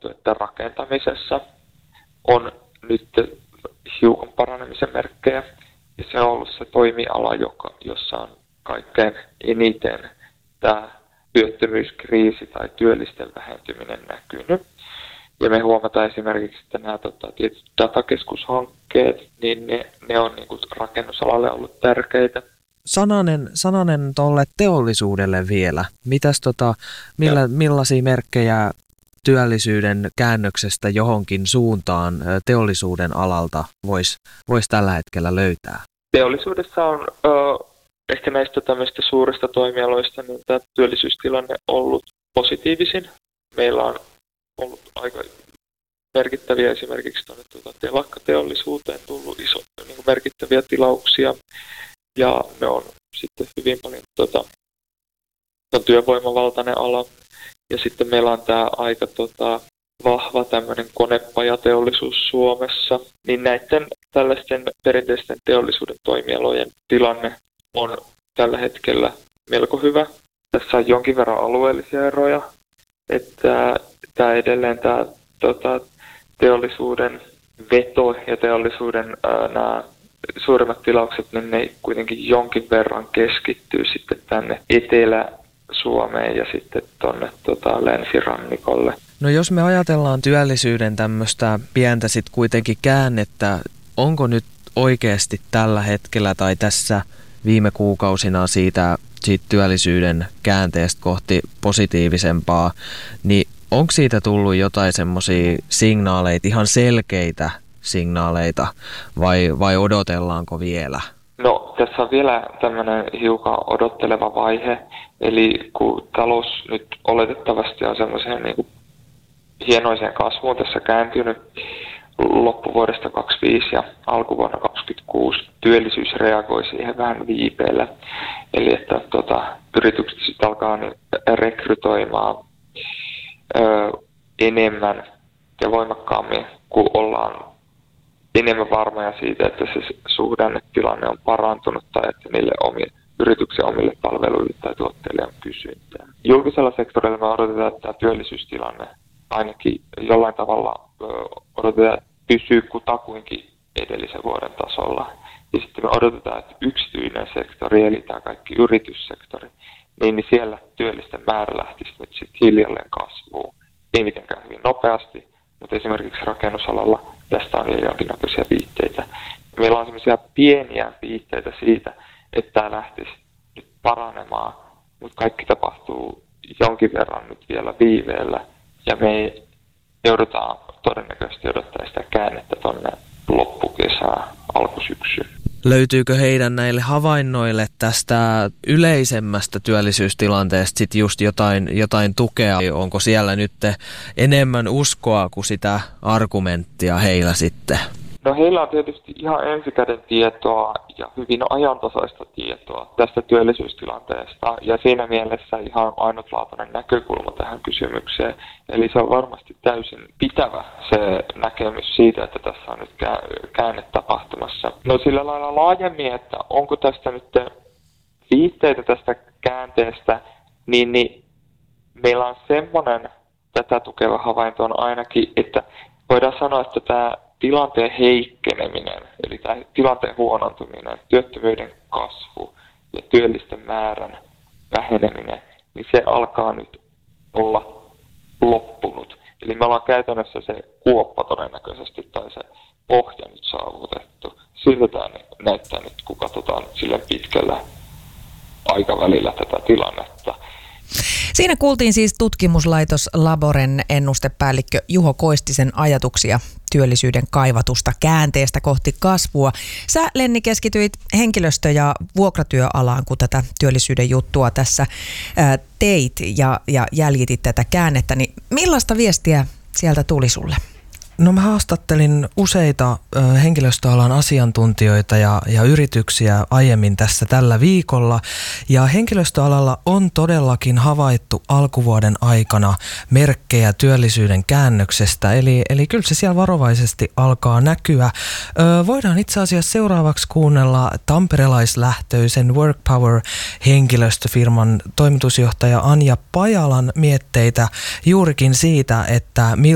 havaittu, että rakentamisessa on nyt hiukan paranemisen merkkejä. Ja se on ollut se toimiala, jossa on kaikkein eniten tämä työttömyyskriisi tai työllisten vähentyminen näkynyt. Ja me huomataan esimerkiksi, että nämä tietyt datakeskushankkeet, niin ne on niin kuin rakennusalalle ollut tärkeitä. Sananen tuolle teollisuudelle vielä. Mitäs millaisia merkkejä työllisyyden käännöksestä johonkin suuntaan teollisuuden alalta voisi tällä hetkellä löytää? Teollisuudessa on ehkä näistä tämmöistä suurista toimialoista niin tämä työllisyystilanne ollut positiivisin. Meillä on ollut aika merkittäviä esimerkiksi tuonne telakkateollisuuteen tullut niin merkittäviä tilauksia. Ja ne on sitten hyvin paljon työvoimavaltainen ala. Ja sitten meillä on tämä aika vahva tämmöinen konepajateollisuus Suomessa. Niin näiden tällaisten perinteisten teollisuuden toimialojen tilanne on tällä hetkellä melko hyvä. Tässä on jonkin verran alueellisia eroja. Että tämä edelleen tämä teollisuuden veto ja teollisuuden nämä suurimmat tilaukset, niin ne kuitenkin jonkin verran keskittyy sitten tänne Etelä-Suomeen ja sitten tuonne länsirannikolle. No jos me ajatellaan työllisyyden tämmöistä pientä sitten kuitenkin käännettä, onko nyt oikeasti tällä hetkellä tai tässä viime kuukausina siitä työllisyyden käänteestä kohti positiivisempaa, niin onko siitä tullut jotain semmoisia signaaleita, ihan selkeitä signaaleita, vai odotellaanko vielä? No, tässä on vielä tämmöinen hiukan odotteleva vaihe, eli kun talous nyt oletettavasti on semmoiseen niin kuin hienoiseen kasvuun tässä kääntynyt loppuvuodesta 2025 ja alkuvuonna 2026, työllisyys reagoi siihen vähän viipeellä, eli että yritykset sitten alkaa rekrytoimaan enemmän ja voimakkaammin, kun ollaan enemmän varmoja siitä, että se suhdannetilanne on parantunut tai että niille yrityksen omille palveluille tai tuotteille on kysyntää. Julkisella sektorilla me odotetaan, että tämä työllisyystilanne ainakin jollain tavalla odotetaan, että pysyy kutakuinkin edellisen vuoden tasolla. Ja sitten me odotetaan, että yksityinen sektori, eli tämä kaikki yrityssektori, niin siellä työllisten määrä lähtisi nyt sitten hiljalleen kasvuun. Ei mitenkään hyvin nopeasti, mutta esimerkiksi rakennusalalla tästä on vielä jonkinnäköisiä viitteitä. Meillä on sellaisia pieniä viitteitä siitä, että tämä lähtisi nyt paranemaan, mutta kaikki tapahtuu jonkin verran nyt vielä viiveellä. Ja me joudutaan todennäköisesti odottaa sitä käännettä tuonne loppukesään, alkusyksyyn. Löytyykö heidän näille havainnoille tästä yleisemmästä työllisyystilanteesta sit just jotain tukea? Onko siellä nyt enemmän uskoa kuin sitä argumenttia heillä sitten? No heillä on tietysti ihan ensikäden tietoa ja hyvin ajantasaista tietoa tästä työllisyystilanteesta ja siinä mielessä ihan ainutlaatuinen näkökulma tähän kysymykseen. Eli se on varmasti täysin pitävä se näkemys siitä, että tässä on nyt käänne tapahtumassa. No sillä lailla laajemmin, että onko tästä nyt viitteitä tästä käänteestä, niin meillä on semmoinen tätä tukeva havainto on ainakin, että voidaan sanoa, että tämä tilanteen heikkeneminen, eli tämä tilanteen huonontuminen, työttömyyden kasvu ja työllisten määrän väheneminen, niin se alkaa nyt olla loppunut. Eli me ollaan käytännössä se kuoppa todennäköisesti tai se pohja nyt saavutettu. Siltä tämä näyttää nyt, kun katsotaan sillä pitkällä aikavälillä tätä tilannetta. Siinä kuultiin siis tutkimuslaitos Laboren ennustepäällikkö Juho Koistisen ajatuksia työllisyyden kaivatusta käänteestä kohti kasvua. Sä, Lenni, keskityit henkilöstö- ja vuokratyöalaan, kun tätä työllisyyden juttua tässä teit ja jäljitit tätä käännettä. Niin millaista viestiä sieltä tuli sulle? No mä haastattelin useita henkilöstöalan asiantuntijoita ja yrityksiä aiemmin tässä tällä viikolla. Ja henkilöstöalalla on todellakin havaittu alkuvuoden aikana merkkejä työllisyyden käännöksestä. Eli kyllä se siellä varovaisesti alkaa näkyä. Voidaan itse asiassa seuraavaksi kuunnella tamperelaislähtöisen Workpower-henkilöstöfirman toimitusjohtaja Anja Pajalan mietteitä juurikin siitä, että